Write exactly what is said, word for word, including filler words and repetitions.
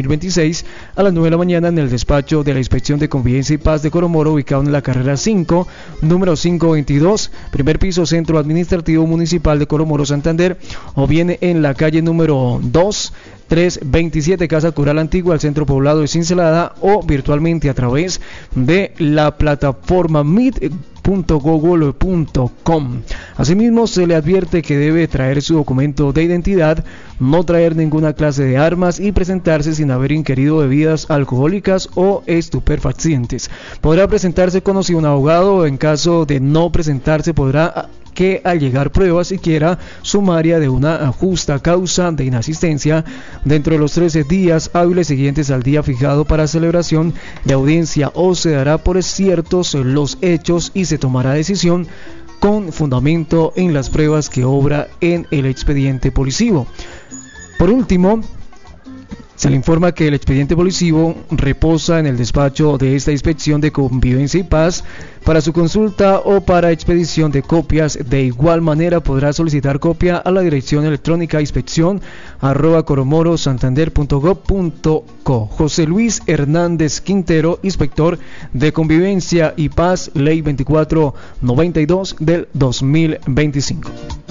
mil veintiséis a las nueve de la mañana en el despacho de la Inspección de Convivencia y Paz de Coromoro, ubicado en la carrera cinco, número quinientos veintidós, primer piso, Centro Administrativo Municipal de Coromoro, Santander, o bien en la calle número dos, trescientos veintisiete, Casa Cural Antigua, al centro poblado de Cincelada, o virtualmente a través de la plataforma meet punto google punto com. Asimismo, se le advierte que debe traer su documento de identidad, no traer ninguna clase de armas y presentarse sin haber ingerido bebidas alcohólicas o estupefacientes. Podrá presentarse con o sin un abogado. En caso de no presentarse, podrá que al llegar pruebas siquiera sumaria de una justa causa de inasistencia dentro de los trece días hábiles siguientes al día fijado para celebración de audiencia, o se dará por ciertos los hechos y se tomará decisión con fundamento en las pruebas que obra en el expediente policivo. Por último, se le informa que el expediente policivo reposa en el despacho de esta Inspección de Convivencia y Paz. Para su consulta o para expedición de copias, de igual manera podrá solicitar copia a la dirección electrónica inspección arroba coromorosantander punto gob punto co. José Luis Hernández Quintero, Inspector de Convivencia y Paz, Ley veinticuatro noventa y dos del dos mil veinticinco.